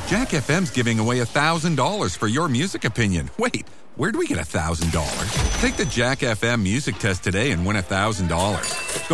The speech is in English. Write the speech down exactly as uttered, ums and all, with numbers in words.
Jack F M's giving away one thousand dollars for your music opinion. Wait, where'd we get one thousand dollars? Take the Jack F M music test today and win one thousand dollars. Go